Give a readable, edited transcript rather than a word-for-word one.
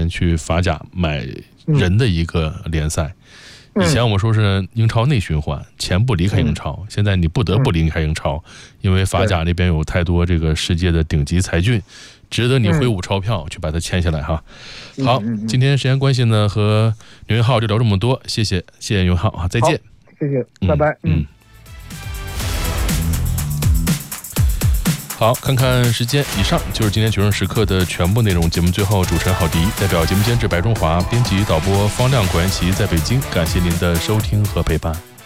去法甲买人的一个联赛。以前我们说是英超内循环，钱不离开英超，现在你不得不离开英超，因为法甲那边有太多这个世界的顶级才俊，值得你挥舞钞票去把它签下来哈。好，今天时间关系呢，和牛云浩就聊这么多，谢谢牛云浩啊，再见， 谢谢，拜拜。 好，看看时间，以上就是今天求生时刻的全部内容。节目最后，主持人郝迪代表节目监制白中华、编辑导播方亮、管元琪在北京，感谢您的收听和陪伴。